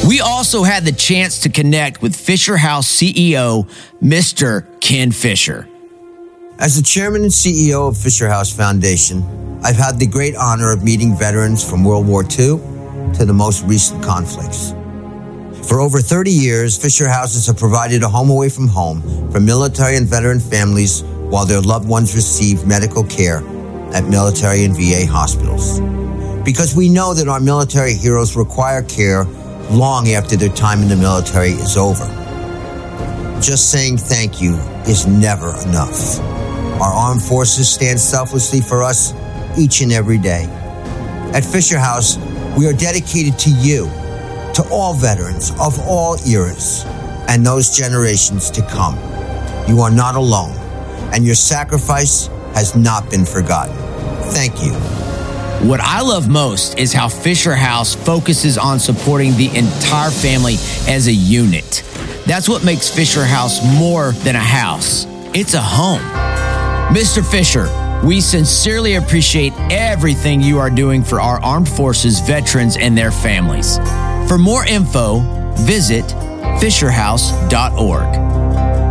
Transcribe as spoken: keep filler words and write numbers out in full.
We also had the chance to connect with Fisher House C E O, Mister Ken Fisher. As the chairman and C E O of Fisher House Foundation, I've had the great honor of meeting veterans from World War Two to the most recent conflicts. For over thirty years, Fisher Houses have provided a home away from home for military and veteran families while their loved ones receive medical care at military and V A hospitals. Because we know that our military heroes require care long after their time in the military is over. Just saying thank you is never enough. Our armed forces stand selflessly for us each and every day. At Fisher House, we are dedicated to you, to all veterans of all eras, and those generations to come. You are not alone, and your sacrifice has not been forgotten. Thank you. What I love most is how Fisher House focuses on supporting the entire family as a unit. That's what makes Fisher House more than a house. It's a home. Mister Fisher, we sincerely appreciate everything you are doing for our armed forces, veterans, and their families. For more info, visit fisher house dot org.